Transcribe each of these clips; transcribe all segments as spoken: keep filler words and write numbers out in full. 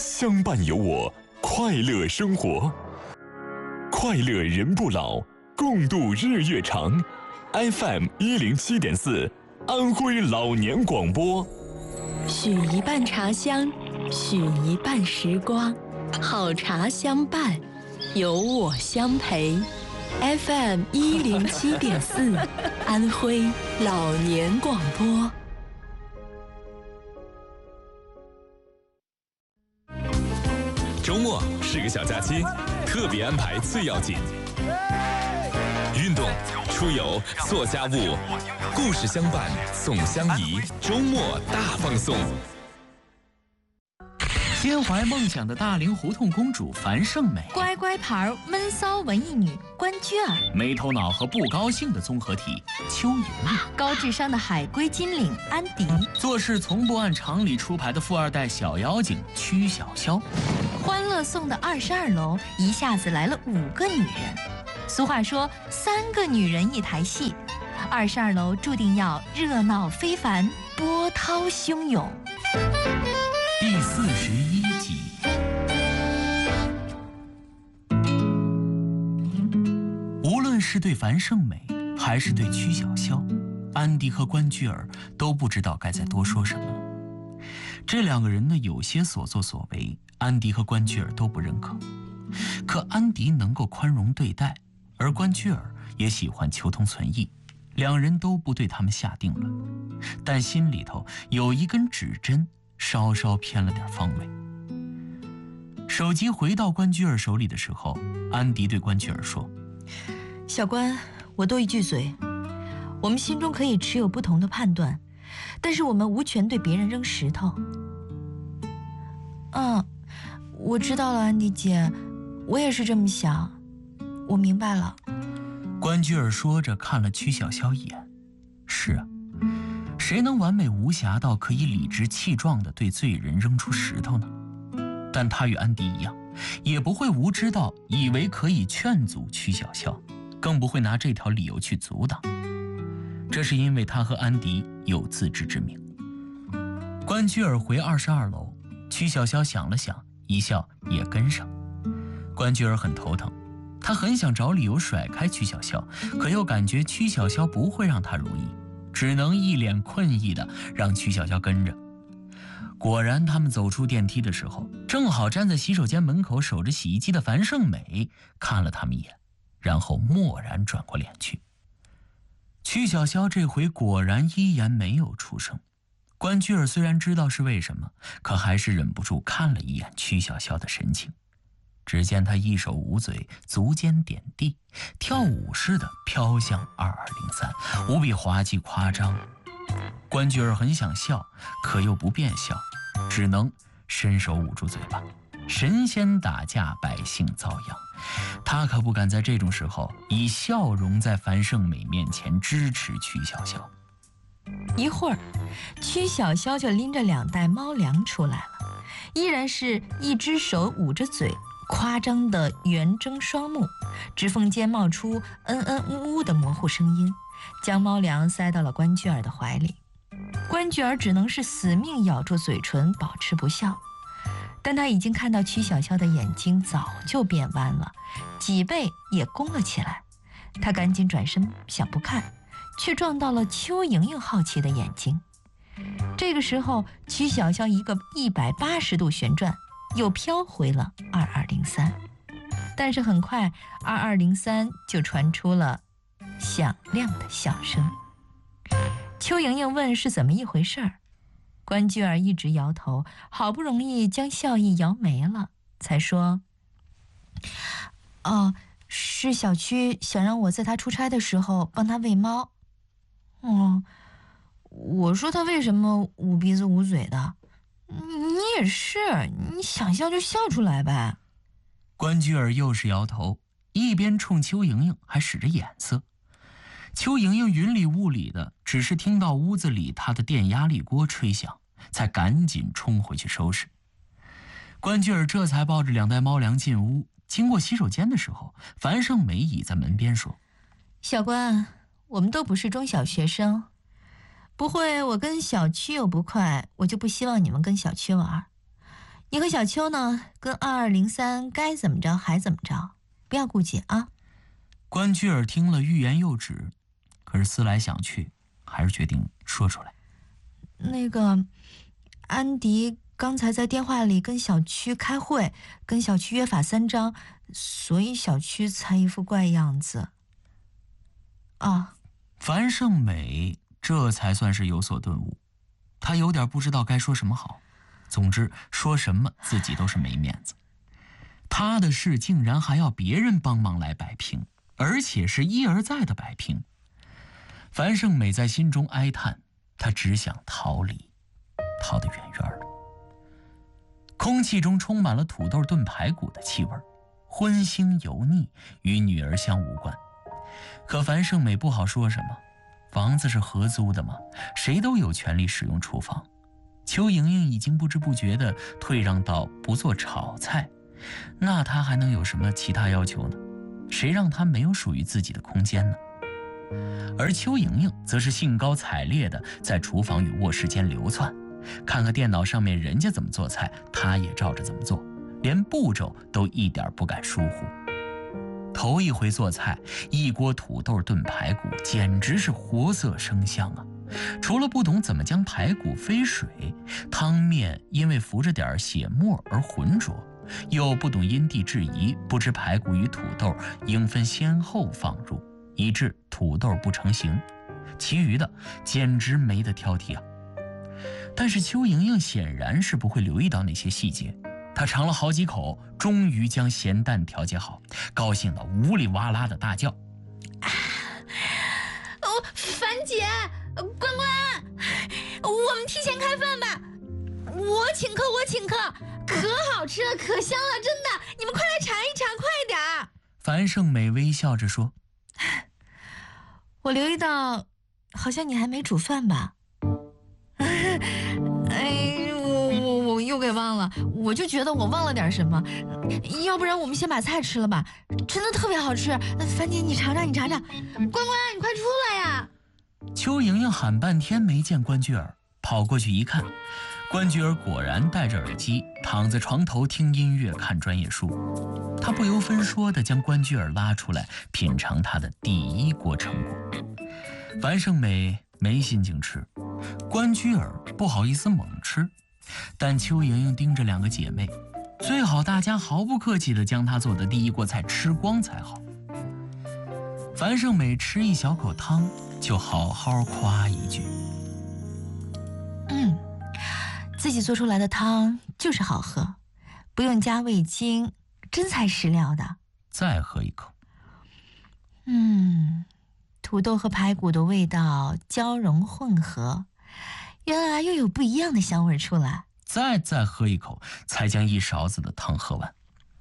相伴有我，快乐生活，快乐人不老，共度日月长。F M 一零七点四，安徽老年广播。 许一半茶香，许一半时光，好茶相伴，有我相陪。F M 一零七点四，安徽老年广播。 周末是个小假期，特别安排最要紧。运动、出游、做家务，故事相伴，送相宜，周末大放送。 心怀梦想的大龄胡同公主樊胜美， 乖乖牌闷骚文艺女关雎尔， 没头脑和不高兴的综合体邱莹莹， 高智商的海归金领安迪， 做事从不按常理出牌的富二代小妖精曲筱绡， 欢乐颂的二十二楼一下子来了五个女人。俗话说三个女人一台戏，二十二楼注定要热闹非凡，波涛汹涌。 第四十一集。无论是对樊胜美还是对曲筱绡，安迪和关雎尔都不知道该再多说什么了。这两个人的有些所作所为，安迪和关雎尔都不认可。可安迪能够宽容对待，而关雎尔也喜欢求同存异，两人都不对他们下定论，但心里头有一根指针稍稍偏了点方位。手机回到关雎尔手里的时候，安迪对关雎尔说： 小关，我多一句嘴，我们心中可以持有不同的判断，但是我们无权对别人扔石头。嗯，我知道了，安迪姐，我也是这么想，我明白了。 关雎尔说着看了曲筱绡一眼。是啊，谁能完美无瑕到可以理直气壮地对罪人扔出石头呢？但他与安迪一样，也不会无知到以为可以劝阻曲筱绡，更不会拿这条理由去阻挡。这是因为他和安迪有自知之明。关雎尔回二十二楼，曲筱绡想了想，一笑也跟上。关雎尔很头疼，他很想找理由甩开曲筱绡，可又感觉曲筱绡不会让他如意，只能一脸困意的让曲筱绡跟着。果然，他们走出电梯的时候，正好站在洗手间门口守着洗衣机的樊胜美看了他们一眼，然后默然转过脸去。曲筱绡这回果然依言没有出声。关雎尔虽然知道是为什么，可还是忍不住看了一眼曲筱绡的神情。只见他一手捂嘴，足尖点地，跳舞似的飘向二二零三，无比滑稽夸张。关雎尔很想笑，可又不便笑，只能伸手捂住嘴巴。神仙打架，百姓遭殃，他可不敢在这种时候以笑容在樊胜美面前支持曲筱绡。 一会儿，曲筱绡就拎着两袋猫粮出来了，依然是一只手捂着嘴，夸张的圆睁双目，指缝间冒出嗯嗯呜呜的模糊声音，将猫粮塞到了关雎尔的怀里。关雎尔只能是死命咬住嘴唇，保持不笑。但他已经看到曲筱绡的眼睛早就变弯了，脊背也弓了起来。他赶紧转身想不看，却撞到了邱莹莹好奇的眼睛。这个时候，曲筱绡一个一百八十度旋转，又飘回了二二零三。但是很快，二二零三就传出了响亮的笑声。邱莹莹问是怎么一回事儿，关雎尔一直摇头，好不容易将笑意摇没了，才说：哦，是小区想让我在他出差的时候帮他喂猫。哦，我说他为什么捂鼻子捂嘴的？你也是，你想笑就笑出来呗。 关雎尔又是摇头，一边冲邱莹莹还使着眼色。邱莹莹云里雾里的，只是听到屋子里她的电压力锅吹响，才赶紧冲回去收拾。关雎尔这才抱着两袋猫粮进屋，经过洗手间的时候，樊胜美倚在门边说： 小关，我们都不是中小学生，不会我跟小区有不快，我就不希望你们跟小区玩。 你和小秋呢，跟二二零三该怎么着还怎么着，不要顾忌啊。 关雎尔听了欲言又止，可是思来想去，还是决定说出来。 那个，安迪刚才在电话里跟小区开会，跟小区约法三章，所以小区才一副怪样子。啊， 樊胜美这才算是有所顿悟，她有点不知道该说什么好。总之，说什么自己都是没面子。她的事竟然还要别人帮忙来摆平，而且是一而再的摆平。樊胜美在心中哀叹，她只想逃离，逃得远远的。空气中充满了土豆炖排骨的气味，荤腥油腻，与女儿香无关。可樊胜美不好说什么，房子是合租的嘛，谁都有权利使用厨房。邱莹莹已经不知不觉地退让到不做炒菜，那她还能有什么其他要求呢？谁让她没有属于自己的空间呢？而邱莹莹则是兴高采烈地在厨房与卧室间流窜，看看电脑上面人家怎么做菜，她也照着怎么做，连步骤都一点不敢疏忽。头一回做菜，一锅土豆炖排骨简直是活色生香啊！除了不懂怎么将排骨飞水，汤面因为浮着点血沫而浑浊，又不懂因地制宜，不知排骨与土豆应分先后放入，以致土豆不成形，其余的简直没得挑剔啊！但是邱莹莹显然是不会留意到那些细节，她尝了好几口，终于将咸淡调节好，高兴得呜里哇啦的大叫：“ 哦，樊姐，关关，我们提前开饭吧！我请客，我请客，可好吃了，可香了，真的，你们快来尝一尝，快点儿！” 樊胜美微笑着说：“ 我留意到，好像你还没煮饭吧？”哎，我我我又给忘了，我就觉得我忘了点什么，要不然我们先把菜吃了吧，真的特别好吃。樊姐，你尝尝，你尝尝，关关，你快出来呀！ 邱莹莹喊半天没见关雎尔，跑过去一看，关雎尔果然戴着耳机，躺在床头听音乐看专业书。她不由分说地将关雎尔拉出来品尝他的第一锅成果。樊胜美没心情吃，关雎尔不好意思猛吃，但邱莹莹盯着两个姐妹，最好大家毫不客气地将她做的第一锅菜吃光才好。樊胜美吃一小口汤，就好好夸一句：“ 嗯，自己做出来的汤就是好喝，不用加味精，真材实料的。” 再喝一口。 嗯，土豆和排骨的味道交融混合，原来又有不一样的香味出来。 再再喝一口，才将一勺子的汤喝完。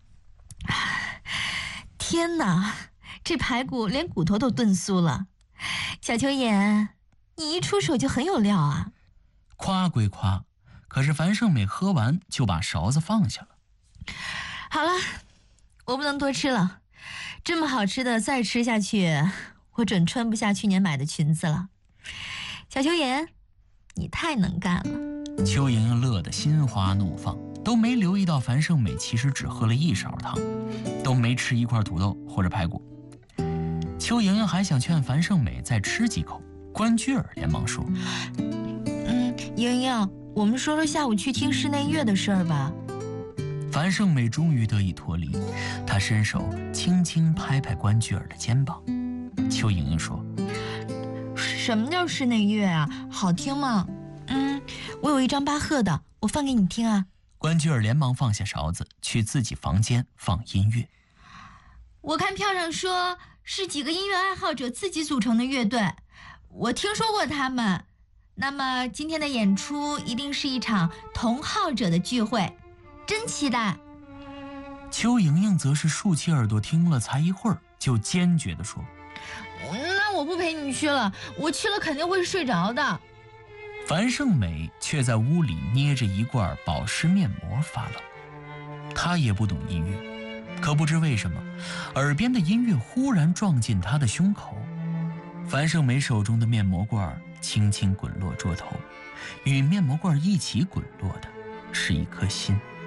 天哪，这排骨连骨头都炖酥了。小秋妍，你一出手就很有料啊。 夸归夸，可是樊胜美喝完就把勺子放下了。 好了，我不能多吃了，这么好吃的再吃下去，我准穿不下去年买的裙子了。小秋妍，你太能干了。 邱莹莹乐得心花怒放，都没留意到樊胜美其实只喝了一勺汤，都没吃一块土豆或者排骨。邱莹莹还想劝樊胜美再吃几口，关雎尔连忙说：“ 嗯，莹莹，我们说说下午去听室内乐的事儿吧。” 樊胜美终于得以脱离，她伸手轻轻拍拍关雎尔的肩膀。邱莹莹说：“ 什么叫室内乐啊？好听吗？嗯，我有一张巴赫的，我放给你听啊。” 关雎尔连忙放下勺子，去自己房间放音乐。 我看票上说是几个音乐爱好者自己组成的乐队，我听说过他们。那么今天的演出一定是一场同好者的聚会，真期待。 邱莹莹则是竖起耳朵听了才一会儿，就坚决地说：“ 那我不陪你去了，我去了肯定会睡着的。” 樊胜美却在屋里捏着一罐保湿面膜发冷。她也不懂音乐，可不知为什么，耳边的音乐忽然撞进她的胸口。樊胜美手中的面膜罐轻轻滚落桌头，与面膜罐一起滚落的是一颗心。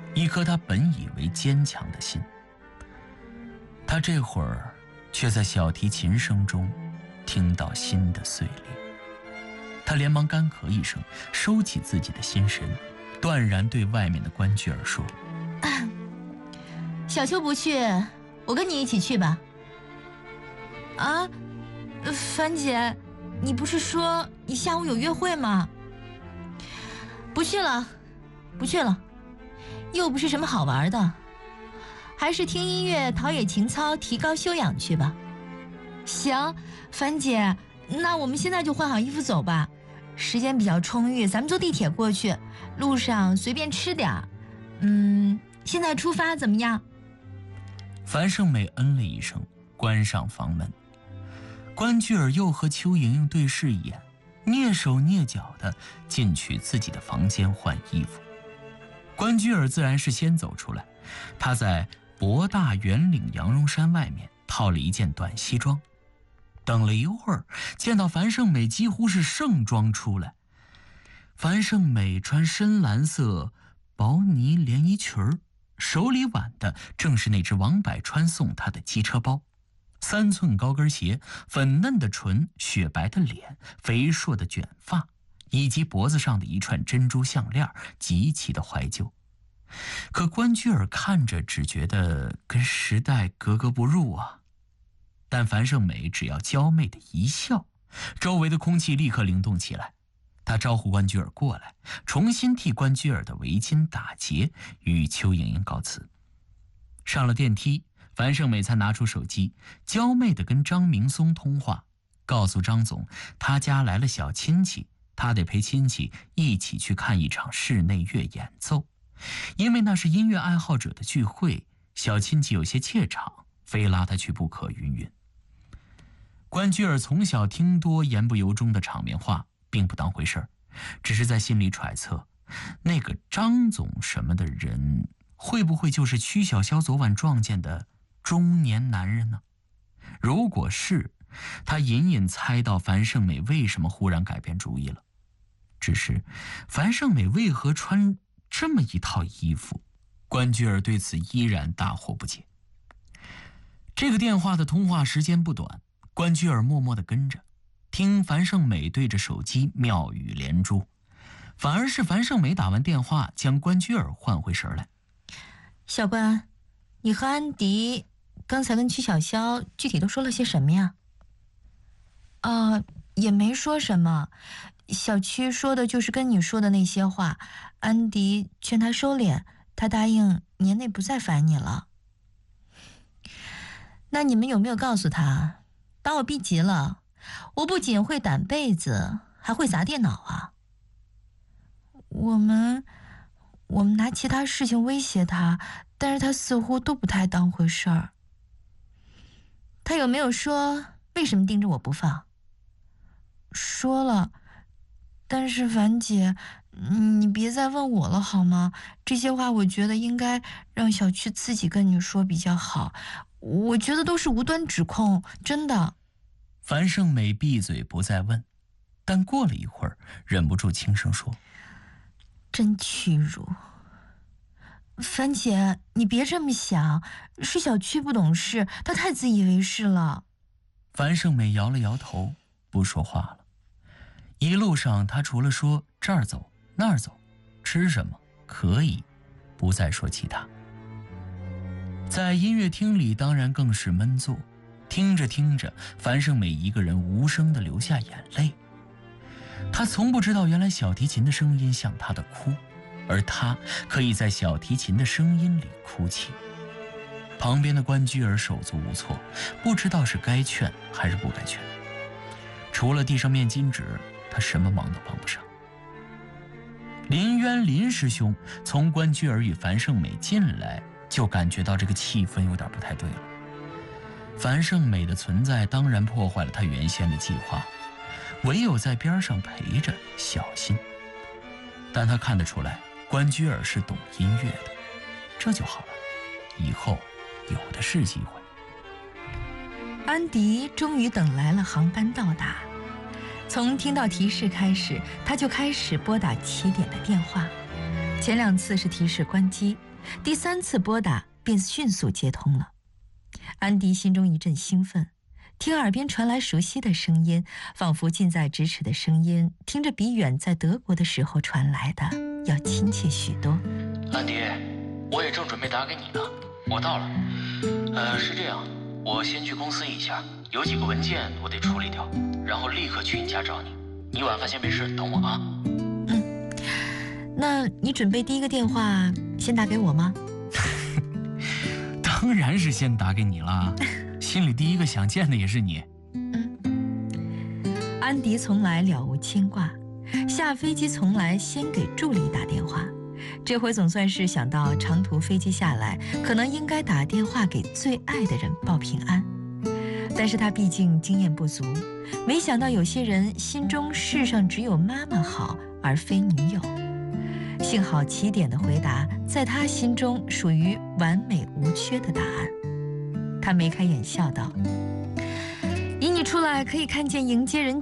一颗他本以为坚强的心。他这会儿却在小提琴声中听到心的碎裂，他连忙干咳一声，收起自己的心神，断然对外面的关雎尔说：“ 啊，小秋不去，我跟你一起去吧。”啊，樊姐，你不是说你下午有约会吗？不去了，不去了，又不是什么好玩的，还是听音乐陶冶情操，提高修养去吧。行，樊姐，那我们现在就换好衣服走吧，时间比较充裕，咱们坐地铁过去，路上随便吃点儿。嗯，现在出发怎么样？ 樊胜美嗯了一声，关上房门。关雎尔又和邱莹莹对视一眼，蹑手蹑脚地进去自己的房间换衣服。关雎尔自然是先走出来，他在博大圆领羊绒衫外面套了一件短西装。等了一会儿，见到樊胜美几乎是盛装出来。樊胜美穿深蓝色薄呢连衣裙儿，手里挽的正是那只王百川送她的机车包。三寸高跟鞋，粉嫩的唇，雪白的脸，肥硕的卷发，以及脖子上的一串珍珠项链，极其的怀旧。可关雎尔看着只觉得跟时代格格不入啊。但樊胜美只要娇媚的一笑，周围的空气立刻灵动起来。他招呼关雎尔过来，重新替关雎尔的围巾打结，与邱莹莹告辞。上了电梯，樊胜美才拿出手机，娇媚地跟张明松通话，告诉张总他家来了小亲戚，他得陪亲戚一起去看一场室内乐演奏。因为那是音乐爱好者的聚会，小亲戚有些怯场，非拉他去不可，云云。关雎尔从小听多言不由衷的场面话，并不当回事儿，只是在心里揣测，那个张总什么的人，会不会就是曲小潇昨晚撞见的中年男人呢？如果是，他隐隐猜到樊胜美为什么忽然改变主意了。只是樊胜美为何穿这么一套衣服，关雎尔对此依然大惑不解。这个电话的通话时间不短，关雎尔默默地跟着，听樊胜美对着手机妙语连珠。反而是樊胜美打完电话，将关雎尔唤回神来。 小关，你和安迪刚才跟曲小潇具体都说了些什么呀？啊，也没说什么，小曲说的就是跟你说的那些话，安迪劝他收敛，他答应年内不再烦你了。那你们有没有告诉他，把我逼急了，我不仅会掸被子，还会砸电脑啊？我们我们拿其他事情威胁他，但是他似乎都不太当回事儿。他有没有说为什么盯着我不放？说了，但是樊姐，你别再问我了好吗？这些话我觉得应该让小曲自己跟你说比较好，我觉得都是无端指控，真的。 樊胜美闭嘴不再问，但过了一会儿，忍不住轻声说：“ 真屈辱。樊姐，你别这么想，是小曲不懂事，她太自以为是了。” 樊胜美摇了摇头，不说话了。一路上，她除了说这儿走那儿走，吃什么可以，不再说其他。在音乐厅里，当然更是闷坐，听着听着，樊胜美一个人无声地流下眼泪。她从不知道，原来小提琴的声音像她的哭，而她可以在小提琴的声音里哭泣。旁边的关雎尔手足无措，不知道是该劝还是不该劝。除了递上面巾纸，他什么忙都帮不上。林渊林师兄从关雎尔与樊胜美进来，就感觉到这个气氛有点不太对了。樊胜美的存在当然破坏了他原先的计划，唯有在边上陪着小心。但他看得出来，关雎尔是懂音乐的，这就好了，以后有的是机会。 安迪终于等来了航班到达，从听到提示开始，他就开始拨打起点的电话。前两次是提示关机， 第三次拨打便迅速接通了。安迪心中一阵兴奋，听耳边传来熟悉的声音，仿佛近在咫尺的声音，听着比远在德国的时候传来的要亲切许多。 安迪，我也正准备打给你呢，我到了。呃，是这样，我先去公司一下，有几个文件我得处理掉，然后立刻去你家找你。你晚饭先没事等我啊。 嗯，那你准备第一个电话先打给我吗？ 当然是先打给你啦，心里第一个想见的也是你。 嗯，安迪从来了无牵挂，下飞机从来先给助理打电话，这回总算是想到长途飞机下来，可能应该打电话给最爱的人报平安。但是他毕竟经验不足，没想到有些人心中世上只有妈妈好，而非女友。幸好起点的回答在他心中属于完美无缺的答案。他眉开眼笑道：以你出来可以看见迎接人